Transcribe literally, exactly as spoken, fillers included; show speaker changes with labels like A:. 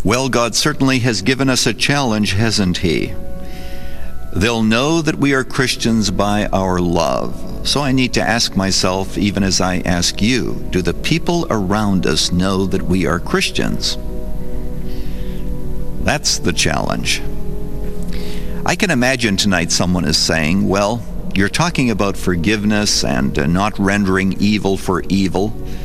A: Well, God certainly has given us a challenge, hasn't He? They'll know that we are Christians by our love. So I need to ask myself, even as I ask you, do the people around us know that we are Christians? That's the challenge. I can imagine tonight someone is saying, well, you're talking about forgiveness and uh, not rendering evil for evil.